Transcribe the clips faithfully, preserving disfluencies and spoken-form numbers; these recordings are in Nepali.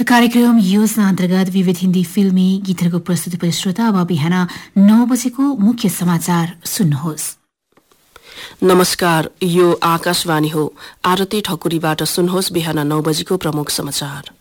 कार्यक्रम योजना अन्तर्गत विविध हिन्दी फिल्मी गीतहरूको प्रस्तुति श्रोता अब बिहान नौ बजेको मुख्य समाचार सुन्नुहोस्। नमस्कार, यो आकाशवाणी हो। आरती ठकुरीबाट सुन्नुहोस् बिहान नौ बजेको प्रमुख समाचार।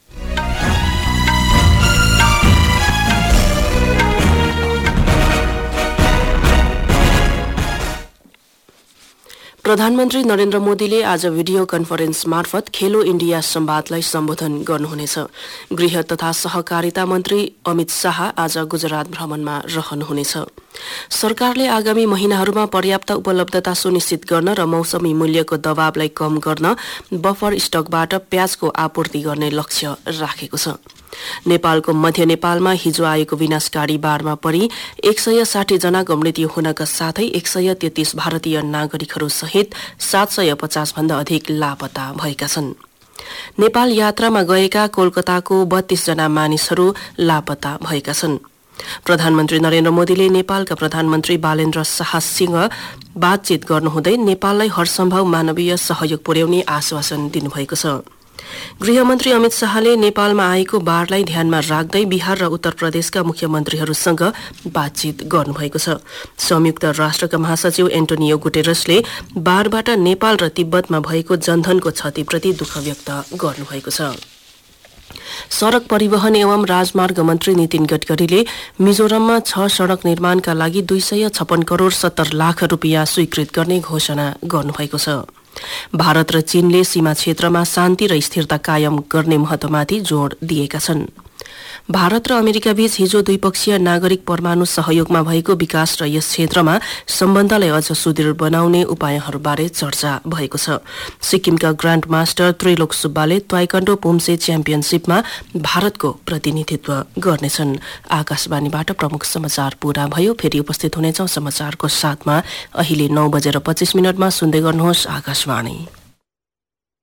प्रधानमन्त्री नरेन्द्र मोदीले आज भिडियो कन्फरेन्स मार्फत खेलो इण्डिया संवादलाई सम्बोधन गर्नुहुनेछ। गृह तथा सहकारिता मन्त्री अमित शाह आज गुजरात भ्रमणमा रहनुहुनेछ। सरकारले आगामी महिनाहरूमा पर्याप्त उपलब्धता सुनिश्चित गर्न र मौसमी मूल्यको दबावलाई कम गर्न बफर स्टकबाट प्याजको आपूर्ति गर्ने लक्ष्य राखेको छ। नेपालको मध्य नेपालमा हिजो आएको विनाशकारी बाढ़मा परि एक सय साठी जनाको मृत्यु हुनका साथै एक सय तेत्तीस भारतीय नागरिकहरू सहित सात सय पचास भन्दा अधिक लापता भएका छन्। नेपाल यात्रामा गएका कोलकाताको बत्तीस जना मानिसहरू लापता भएका छन्। प्रधानमन्त्री नरेन्द्र मोदीले नेपालका प्रधानमन्त्री बालेन्द्र शाहसँग बातचीत गर्नुहुँदै नेपाललाई हरसम्भव मानवीय सहयोग पुर्याउने आश्वासन दिनुभएको छ। गृहमन्त्री अमित शाहले नेपालमा आएको बाढ़लाई ध्यानमा राख्दै बिहार र उत्तर प्रदेशका मुख्यमन्त्रीहरूसँग बातचीत गर्नुभएको छ। संयुक्त राष्ट्रका महासचिव एन्टोनियो गुटेरसले बाढ़बाट नेपाल र तिब्बतमा भएको जनधनको क्षतिप्रति दुःख व्यक्त गर्नुभएको छ। सड़क परिवहन एवं राजमार्ग मन्त्री नितिन गडकरीले मिजोरममा छ सड़क निर्माणका लागि दुई सय छप्पन करोड़ सत्तर लाख रूपियाँ स्वीकृत गर्ने घोषणा गर्नुभएको छ। भारत र चीनले सीमा क्षेत्रमा शान्ति र स्थिरता कायम गर्ने महत्वमाथि जोड़ दिएका छन्। भारत र अमेरिका बीच हिजो द्विपक्षीय नागरिक परमाणु सहयोगमा भएको विकास र यस क्षेत्रमा सम्बन्धलाई अझ सुदृढ बनाउने उपायहरूबारे चर्चा भएको छ। सिक्किमका ग्रान्ड मास्टर त्रिलोक सुब्बाले ताइक्वान्डो पुम्से च्याम्पियनशीपमा भारतको प्रतिनिधित्व गर्नेछन्। आकाशवाणीबाट प्रमुख समाचार पूरा भयो। फेरि उपस्थित हुनेछौं समाचारको साथमा। अहिले नौ बजेर पच्चीस मिनटमा सुन्दै गर्नुहोस् आकाशवाणी।